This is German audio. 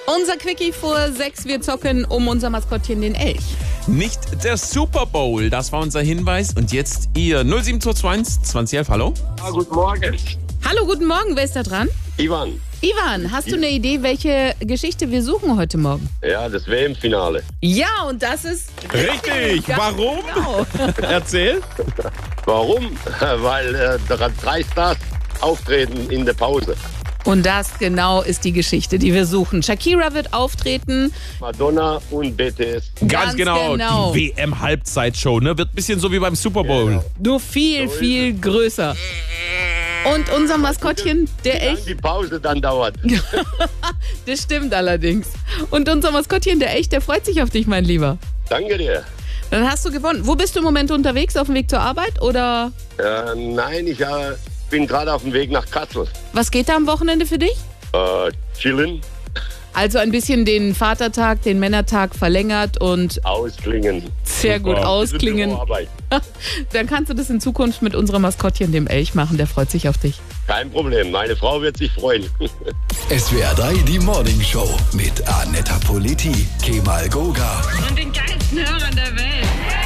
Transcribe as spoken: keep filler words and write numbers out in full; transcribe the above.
Unser Quickie vor sechs, wir zocken um unser Maskottchen, den Elch. Nicht der Super Bowl, das war unser Hinweis. Und jetzt ihr null sieben zwei zwei eins zwanzig elf, hallo? Ja, guten Morgen. Hallo, guten Morgen, wer ist da dran? Ivan. Ivan, hast du eine Idee, welche Geschichte wir suchen heute Morgen? Ja, das W M-Finale. Ja, und das ist... Richtig, Ganz warum? Genau. Erzähl. Warum? Weil äh, drei Stars auftreten in der Pause. Und das genau ist die Geschichte, die wir suchen. Shakira wird auftreten. Madonna und B T S. Ganz, Ganz genau, genau. die W M-Halbzeitshow, ne? Wird ein bisschen so wie beim Super Bowl. Genau. Nur viel, viel größer. Und unser Maskottchen, der Wie lange Elch, die Pause dann dauert. das stimmt allerdings. Und unser Maskottchen, der Elch, der freut sich auf dich, mein Lieber. Danke dir. Dann hast du gewonnen. Wo bist du im Moment unterwegs? Auf dem Weg zur Arbeit? Oder Äh, nein, ich äh, bin gerade auf dem Weg nach Kassel. was geht da am Wochenende für dich? Äh, chillen, Also ein bisschen den Vatertag, den Männertag verlängert und ausklingen. sehr gut Super. ausklingen. Büroarbeit. Dann kannst du das in Zukunft mit unserem Maskottchen, dem Elch, machen. Der freut sich auf dich. Kein Problem, meine Frau wird sich freuen. S W R drei, die Morning Show mit Anetta Politi, Kemal Goga. Und den geilsten Hörern der Welt.